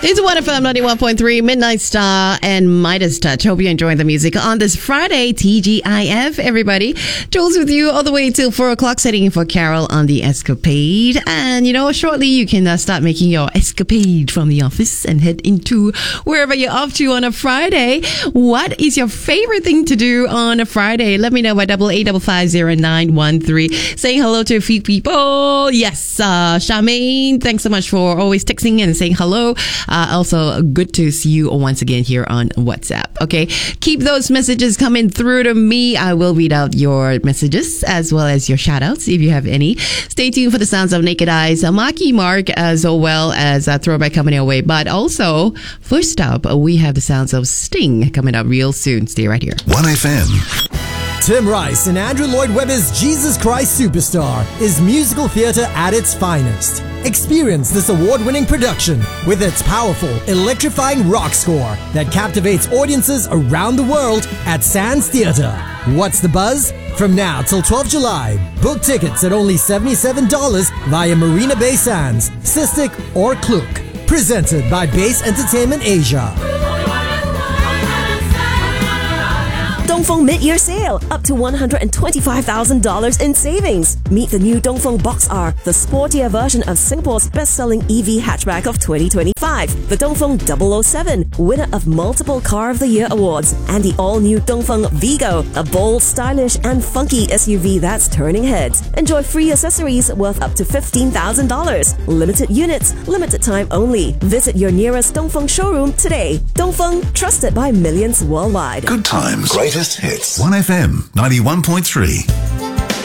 It's 1FM 91.3, Midnight Star and Midas Touch. Hope you're enjoying the music on this Friday, TGIF, everybody. Jules with you all the way till 4 o'clock, setting in for Carol on the escapade. And, shortly you can start making your escapade from the office and head into wherever you're off to on a Friday. What is your favorite thing to do on a Friday? Let me know by 88550913. Saying hello to a few people. Yes, Charmaine, thanks so much for always texting and saying hello. Also, good to see you once again here on WhatsApp. Okay, keep those messages coming through to me. I will read out your messages as well as your shout outs if you have any. Stay tuned for the sounds of Naked Eyes, Marky Mark, as well as Throwback coming your way. But also, first up, we have the sounds of Sting coming up real soon. Stay right here. 1FM. Tim Rice and Andrew Lloyd Webber's Jesus Christ Superstar is musical theatre at its finest. Experience this award-winning production with its powerful, electrifying rock score that captivates audiences around the world at Sands Theatre. What's the buzz? From now till 12 July, book tickets at only $77 via Marina Bay Sands, Sistik or Klook. Presented by Base Entertainment Asia. Dongfeng Mid-Year Sale, up to $125,000 in savings. Meet the new Dongfeng Box R, the sportier version of Singapore's best-selling EV hatchback of 2025. The Dongfeng 007, winner of multiple Car of the Year awards. And the all-new Dongfeng Vigo, a bold, stylish and funky SUV that's turning heads. Enjoy free accessories worth up to $15,000. Limited units, limited time only. Visit your nearest Dongfeng showroom today. Dongfeng, trusted by millions worldwide. Good times. Greatest hits. 1FM 91.3.